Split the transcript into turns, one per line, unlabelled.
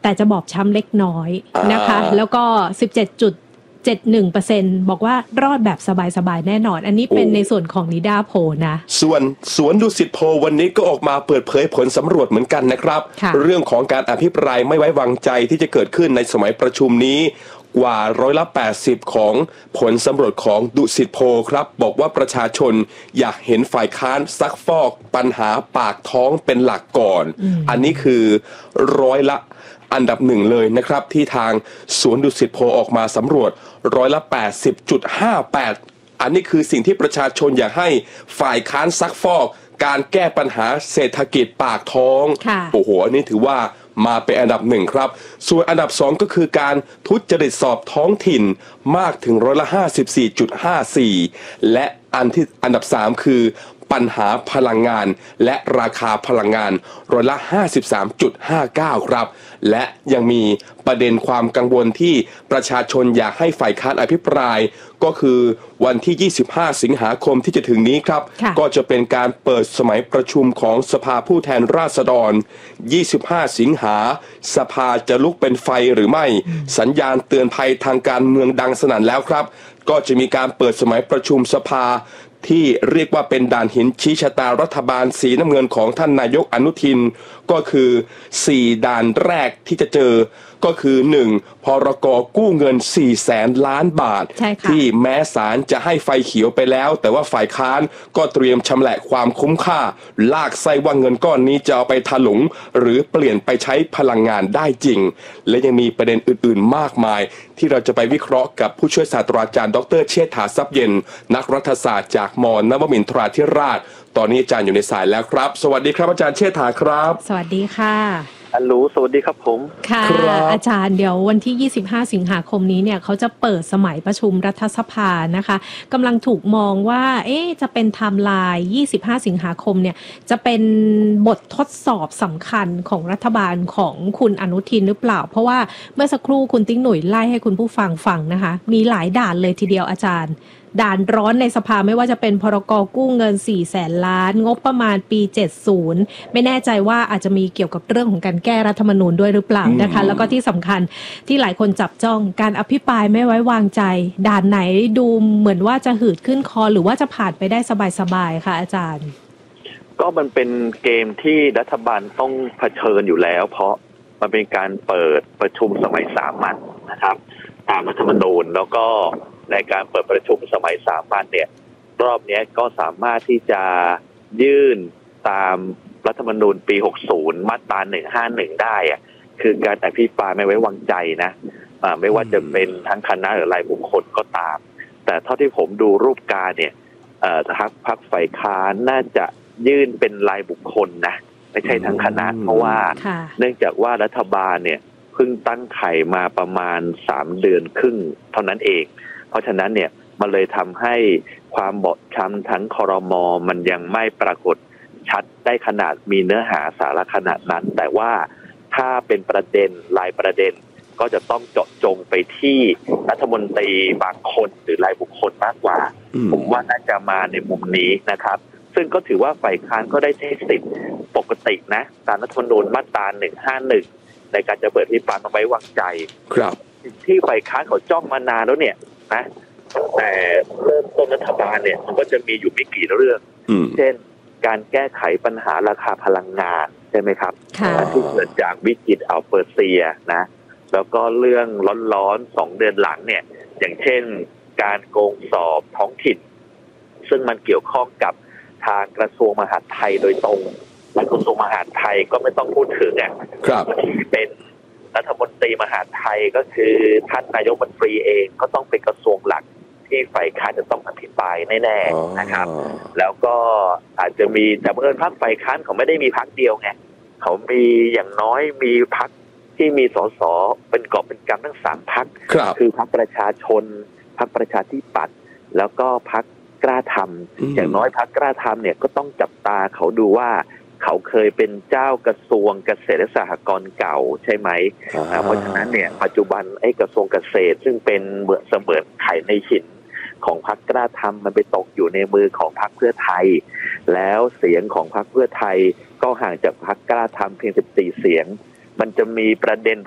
แต่จะบอบช้ำเล็กน้อยนะคะแล้วก็ 17.71% บอกว่ารอดแบบสบายๆแน่นอนอันนี้เป็นในส่วนของนิด้าโพลนะ
ส่วนสวนดุสิตโพลวันนี้ก็ออกมาเปิดเผยผลสำรวจเหมือนกันนะครับเรื่องของการอภิปรายไม่ไว้วางใจที่จะเกิดขึ้นในสมัยประชุมนี้กว่า80%ของผลสำรวจของดุสิตโพลครับบอกว่าประชาชนอยากเห็นฝ่ายค้านซักฟอกปัญหาปากท้องเป็นหลักก่อนอันนี้คืออันดับหนึ่งเลยนะครับที่ทางสวนดุสิตโพลออกมาสำรวจ80.58อันนี้คือสิ่งที่ประชาชนอยากให้ฝ่ายค้านซักฟอกการแก้ปัญหาเศรษฐกิจปากท้องโอ้โหอันนี้ถือว่ามาเป็นอันดับหนึ่งครับส่วนอันดับสองก็คือการทุจริตสอบท้องถิ่นมากถึง54.54และอันดับสามคือปัญหาพลังงานและราคาพลังงาน53.59ครับและยังมีประเด็นความกังวลที่ประชาชนอยากให้ฝ่ายค้านอภิปรายก็คือวันที่25สิงหาคมที่จะถึงนี้ครับก็จะเป็นการเปิดสมัยประชุมของสภาผู้แทนราษฎร25สิงหาสภาจะลุกเป็นไฟหรือไม่สัญญาณเตือนภัยทางการเมืองดังสนั่นแล้วครับก็จะมีการเปิดสมัยประชุมสภาที่เรียกว่าเป็นด่านหินชี้ชะตารัฐบาลสีน้ำเงินของท่านนายกอนุทินก็คือ4ด่านแรกที่จะเจอก็คือ1พรก.กู้เงิน 400,000 ล้านบาทที่แม้ศาลจะให้ไฟเขียวไปแล้วแต่ว่าฝ่ายค้านก็เตรียมชำแหละความคุ้มค่าลากไส้ว่าเงินก้อนนี้จะเอาไปถลุงหรือเปลี่ยนไปใช้พลังงานได้จริงและยังมีประเด็นอื่นๆมากมายที่เราจะไปวิเคราะห์กับผู้ช่วยศาสตราจารย์ดร.เชษฐาทรัพย์เย็นนักรัฐศาสตร์จากม.นวมินทราธิราชตอนนี้อาจารย์อยู่ในสายแล้วครับสวัสดีครับอาจารย์เชษฐาครับ
สวัสดีค่ะ
สวัสดีครับผม
ค่ะอาจารย์เดี๋ยววันที่25สิงหาคมนี้เนี่ยเขาจะเปิดสมัยประชุมรัฐสภานะคะกำลังถูกมองว่าจะเป็นไทม์ไลน์25สิงหาคมเนี่ยจะเป็นบททดสอบสำคัญของรัฐบาลของคุณอนุทินหรือเปล่าเพราะว่าเมื่อสักครู่คุณติ๊งหนุ่ยไล่ให้คุณผู้ฟังฟังนะคะมีหลายด่านเลยทีเดียวอาจารย์ด่านร้อนในสภาไม่ว่าจะเป็นพรก.กู้เงิน 400,000 ล้านงบประมาณปี70ไม่แน่ใจว่าอาจจะมีเกี่ยวกับเรื่องของการแก้รัฐธรรมนูญด้วยหรือเปล่านะคะแล้วก็ที่สำคัญที่หลายคนจับจ้องการอภิปรายไม่ไว้วางใจด่านไหนดูเหมือนว่าจะหืดขึ้นคอหรือว่าจะผ่านไปได้สบายๆค่ะอาจารย์
ก็มันเป็นเกมที่รัฐบาลต้องเผชิญอยู่แล้วเพราะมันเป็นการเปิดประชุมสมัยสามัญนะครับตามรัฐธรรมนูญแล้วก็ในการเปิดประชุมสมัยสามัญเนี่ยรอบนี้ก็สามารถที่จะยื่นตามรัฐธรรมนูญปี60มาตรา151ได้อะคือการอภิปรายไม่ไว้วางใจนะไม่ว่าจะเป็นทั้งคณะหรือรายบุคคลก็ตามแต่เท่าที่ผมดูรูปการเนี่ยพรรคฝ่ายค้านน่าจะยื่นเป็นรายบุคคลนะไม่ใช่ทั้งคณะเพราะว่าเนื่องจากว่ารัฐบาลเนี่ยเพิ่งตั้งไข่มาประมาณ3 เดือนครึ่งเท่านั้นเองเพราะฉะนั้นเนี่ยมันเลยทำให้ความบอบช้ำทั้งครม.มันยังไม่ปรากฏชัดได้ขนาดมีเนื้อหาสาระขนาดนั้นแต่ว่าถ้าเป็นประเด็นรายประเด็นก็จะต้องเจาะจงไปที่รัฐมนตรีบางคนหรือรายบุคคลมากกว่าผมว่าน่าจะมาในมุมนี้นะครับซึ่งก็ถือว่าฝ่ายค้านก็ได้ใช้สิทธิ์ปกตินะตามรัฐธรรมนูญมาตรา151ในการจะเปิดที่ปราศไว้วางใจ
ครับ
ที่ฝ่ายค้านเขาจ้องมานานแล้วเนี่ยนะแต่เริ่มต้นรัฐบาลเนี่ยมันก็จะมีอยู่ไม่กี่เรื่องเช่นการแก้ไขปัญหาราคาพลังงานใช่ไหมครับที่เกิดจากวิกฤตอัลเปอร์เซียนะแล้วก็เรื่องร้อนๆ2 เดือนหลังเนี่ยอย่างเช่นการโกงสอบท้องถิ่นซึ่งมันเกี่ยวข้องกับทางกระทรวงมหาดไทยโดยตรงและกระทรวงมหาดไทยก็ไม่ต้องพูดถึงอ่ะเป็นรัฐมนตรีมหาดไทยก็คือท่านนายกรัฐมนตรีเองก็ต้องเป็นกระทรวงหลักที่ฝ่ายค้านจะต้องอภิปรายแน่ๆนะครับแล้วก็อาจจะมีแต่เมื่อพรรคฝ่ายค้านเขาไม่ได้มีพรรคเดียวไงเขามีอย่างน้อยมีพรรคที่มีสสเป็นกอบเป็นกำทั้ง3 พรรคคือพรรคประชาชนพรรคประชาธิปัตย์แล้วก็พรรคกล้าทำอย่างน้อยพรรคกล้าทำเนี่ยก็ต้องจับตาเขาดูว่าเขาเคยเป็นเจ้ากระทรวงเกษตรและสหกรณ์เก่าใช่ไหมเพราะฉะนั้นเนี่ยปัจจุบันไอ้กระทรวงเกษตรซึ่งเป็นเสมือนไข่ในหินของพรรคกล้าทำมันไปตกอยู่ในมือของพรรคเพื่อไทยแล้วเสียงของพรรคเพื่อไทยก็ห่างจากพรรคกล้าทำเพียง14 เสียงมันจะมีประเด็น